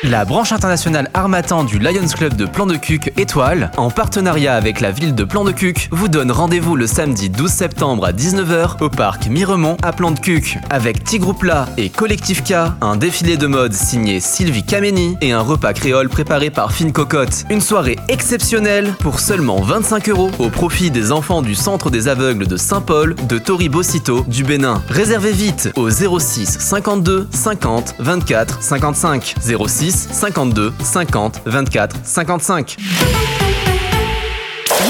La branche internationale Harmattan du Lions Club de Plan de Cuques Étoile, en partenariat avec la ville de Plan de Cuques, vous donne rendez-vous le samedi 12 septembre à 19h au parc Miremont à Plan de Cuques. Avec Tigre Plat et Collectif K, un défilé de mode signé Sylvie Kameni et un repas créole préparé par Fine Cocotte. Une soirée exceptionnelle pour seulement 25 € au profit des enfants du Centre des aveugles de Saint-Paul de Tori-Bocito du Bénin. Réservez vite au 06 52 50 24 55 06 52 50 24 55.